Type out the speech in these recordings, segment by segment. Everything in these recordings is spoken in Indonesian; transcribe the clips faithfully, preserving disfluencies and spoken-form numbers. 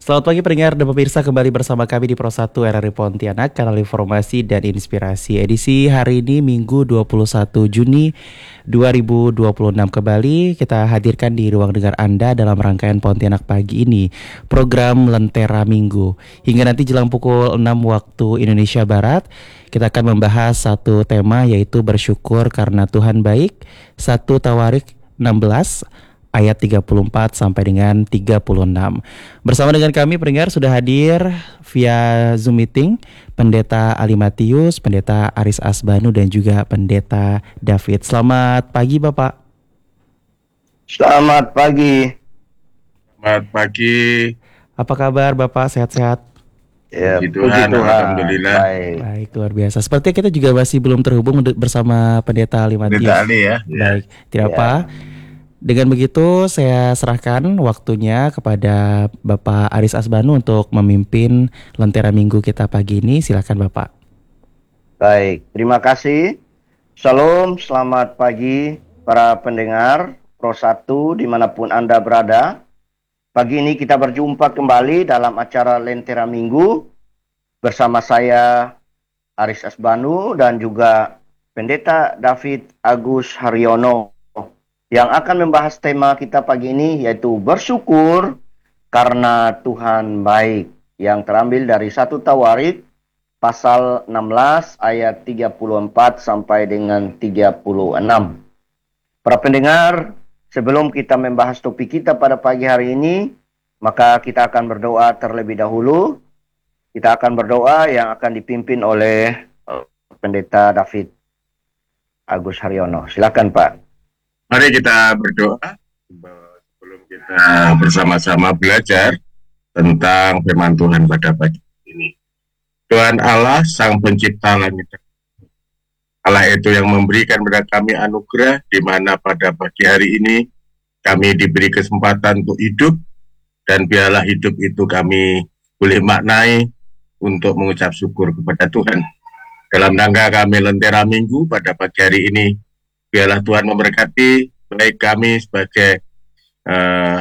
Selamat pagi pendengar dan pemirsa, kembali bersama kami di Pro satu R R I Pontianak, kanal informasi dan inspirasi. Edisi hari ini Minggu dua puluh satu Juni dua ribu dua puluh enam, kembali kita hadirkan di ruang dengar Anda dalam rangkaian Pontianak Pagi ini, program Lentera Minggu. Hingga nanti jelang pukul enam waktu Indonesia Barat, kita akan membahas satu tema, yaitu bersyukur karena Tuhan baik. Satu Tawarik enam belas ayat tiga puluh empat sampai dengan tiga puluh enam. Bersama dengan kami pendengar sudah hadir via Zoom meeting Pendeta Ali Matius, Pendeta Aris Asbanu, dan juga Pendeta David. Selamat pagi Bapak. Selamat pagi. Selamat pagi. Apa kabar Bapak, sehat-sehat? Ya, puji Tuhan, Tuhan, alhamdulillah. Baik. Baik, luar biasa. Sepertinya kita juga masih belum terhubung bersama Pendeta Ali Matius. Pendeta Ali ya. Baik, tidak ya. apa. Dengan begitu saya serahkan waktunya kepada Bapak Aris Asbanu untuk memimpin Lentera Minggu kita pagi ini. Silakan Bapak. Baik, terima kasih. Shalom, selamat pagi para pendengar Pro satu dimanapun Anda berada. Pagi ini kita berjumpa kembali dalam acara Lentera Minggu bersama saya Aris Asbanu dan juga Pendeta David Agus Haryono, yang akan membahas tema kita pagi ini, yaitu bersyukur karena Tuhan baik, yang terambil dari satu Tawarik pasal enam belas ayat tiga puluh empat sampai dengan tiga puluh enam. Para pendengar, sebelum kita membahas topik kita pada pagi hari ini, maka kita akan berdoa terlebih dahulu. Kita akan berdoa yang akan dipimpin oleh Pendeta David Agus Haryono. Silakan Pak. Mari kita berdoa sebelum kita bersama-sama belajar tentang firman Tuhan pada pagi ini. Tuhan Allah, Sang Pencipta langit, Allah itu yang memberikan kepada kami anugerah, di mana pada pagi hari ini kami diberi kesempatan untuk hidup, dan biarlah hidup itu kami boleh maknai untuk mengucap syukur kepada Tuhan. Dalam rangka kami Lentera Minggu pada pagi hari ini, biarlah Tuhan memberkati baik kami sebagai uh,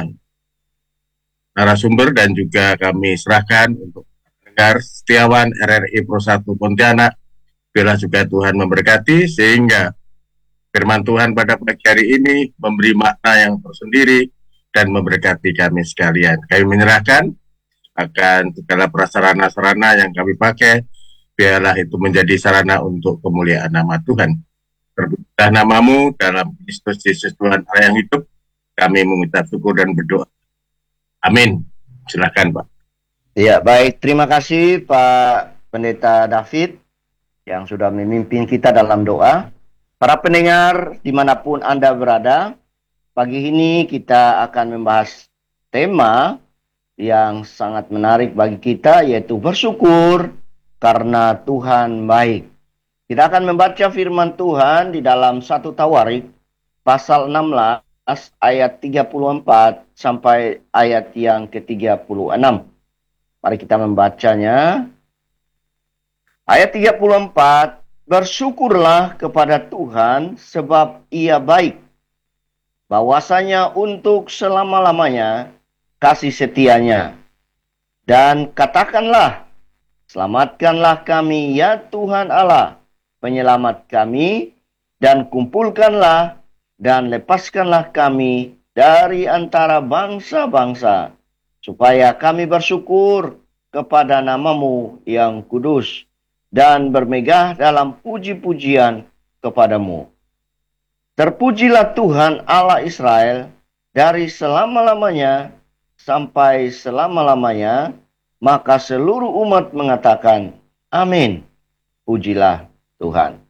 narasumber, dan juga kami serahkan untuk pendengar setiawan R R I Pro satu Pontianak. Biarlah juga Tuhan memberkati sehingga firman Tuhan pada pagi hari ini memberi makna yang tersendiri dan memberkati kami sekalian. Kami menyerahkan akan segala prasarana-sarana yang kami pakai, biarlah itu menjadi sarana untuk kemuliaan nama Tuhan. Terpujilah namamu dalam Kristus Yesus Tuhan Allah yang hidup. Kami mengucap syukur dan berdoa. Amin. Silakan Pak. Ya, baik. Terima kasih Pak Pendeta David yang sudah memimpin kita dalam doa. Para pendengar dimanapun Anda berada, pagi ini kita akan membahas tema yang sangat menarik bagi kita, yaitu bersyukur karena Tuhan baik. Kita akan membaca firman Tuhan di dalam satu Tawarik pasal enam belas ayat tiga puluh empat sampai ayat yang ke tiga puluh enam. Mari kita membacanya. Ayat tiga puluh empat, bersyukurlah kepada Tuhan sebab Ia baik, bahwasanya untuk selama-lamanya kasih setianya. Dan katakanlah, selamatkanlah kami ya Tuhan Allah, penyelamat kami, dan kumpulkanlah dan lepaskanlah kami dari antara bangsa-bangsa, supaya kami bersyukur kepada namamu yang kudus, dan bermegah dalam puji-pujian kepadamu. Terpujilah Tuhan Allah Israel dari selama-lamanya sampai selama-lamanya. Maka seluruh umat mengatakan, amin. Pujilah Tuhan.